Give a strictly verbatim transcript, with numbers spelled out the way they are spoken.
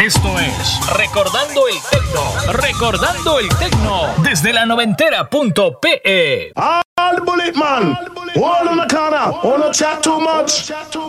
Esto es Recordando el Tecno. Recordando el Tecno desde la noventera punto pe. All bullet man, all in the corner, all no chat too much.